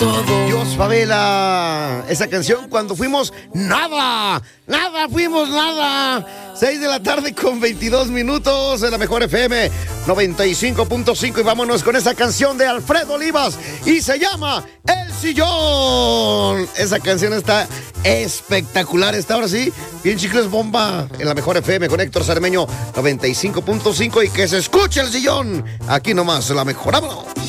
Dios, Favela, esa canción cuando fuimos nada, fuimos nada. 6:22 en la mejor FM 95.5 y vámonos con esa canción de Alfredo Olivas y se llama El Sillón. Esa canción está espectacular, está ahora sí, bien chicles bomba en la mejor FM con Héctor Cermeño 95.5 y que se escuche El Sillón. Aquí nomás, la mejor, vámonos.